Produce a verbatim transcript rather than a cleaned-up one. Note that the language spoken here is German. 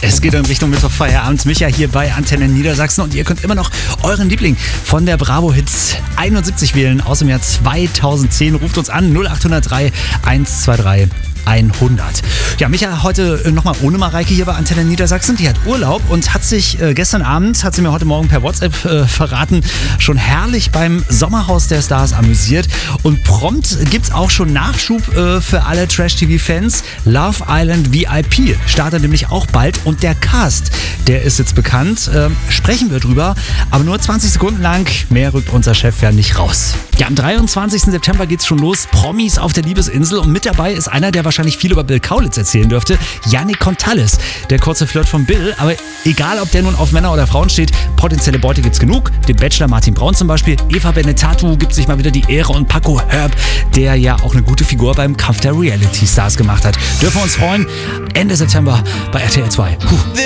Es geht in Richtung Mittwochfeierabend. Micha hier bei Antenne Niedersachsen und ihr könnt immer noch euren Liebling von der Bravo Hits einundsiebzig wählen aus dem Jahr zweitausendzehn. Ruft uns an null acht null drei eins zwei drei hundert. Ja, Micha heute nochmal ohne Mareike hier bei Antenne Niedersachsen. Die hat Urlaub und hat sich äh, gestern Abend, hat sie mir heute Morgen per WhatsApp äh, verraten, schon herrlich beim Sommerhaus der Stars amüsiert. Und prompt gibt's auch schon Nachschub äh, für alle Trash-T V-Fans. Love Island V I P startet nämlich auch bald und der Cast, der ist jetzt bekannt. Äh, sprechen wir drüber, aber nur zwanzig Sekunden lang. Mehr rückt unser Chef ja nicht raus. Ja, am dreiundzwanzigsten September geht's schon los. Promis auf der Liebesinsel und mit dabei ist einer, der wahrscheinlich viel über Bill Kaulitz erzählen dürfte. Yannick Contalles, der kurze Flirt von Bill. Aber egal, ob der nun auf Männer oder Frauen steht, potenzielle Beute gibt's genug. Den Bachelor Martin Braun zum Beispiel. Eva Benetatu gibt sich mal wieder die Ehre und Paco Herb, der ja auch eine gute Figur beim Kampf der Reality Stars gemacht hat. Dürfen wir uns freuen. Ende September bei R T L zwei. Puh.